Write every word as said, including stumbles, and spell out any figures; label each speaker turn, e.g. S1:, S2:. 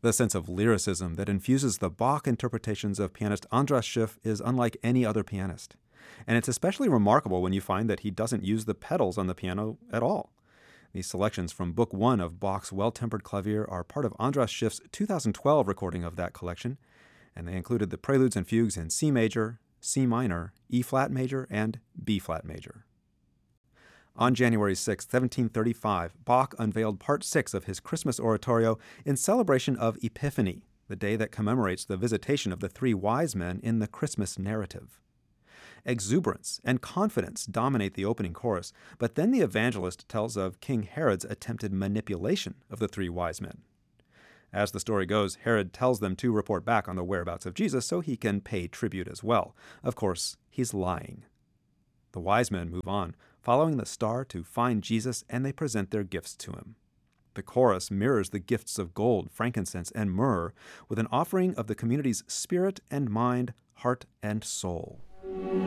S1: The sense of lyricism that infuses the Bach interpretations of pianist Andras Schiff is unlike any other pianist. And it's especially remarkable when you find that he doesn't use the pedals on the piano at all. These selections from Book One of Bach's Well-Tempered Clavier are part of Andras Schiff's two thousand twelve recording of that collection, and they included the preludes and fugues in C major, C minor, E-flat major, and B-flat major. On January sixth, seventeen thirty-five, Bach unveiled Part six of his Christmas oratorio in celebration of Epiphany, the day that commemorates the visitation of the three wise men in the Christmas narrative. Exuberance and confidence dominate the opening chorus, but then the evangelist tells of King Herod's attempted manipulation of the three wise men. As the story goes, Herod tells them to report back on the whereabouts of Jesus so he can pay tribute as well. Of course, he's lying. The wise men move on, following the star to find Jesus, and they present their gifts to him. The chorus mirrors the gifts of gold, frankincense, and myrrh, with an offering of the community's spirit and mind, heart and soul.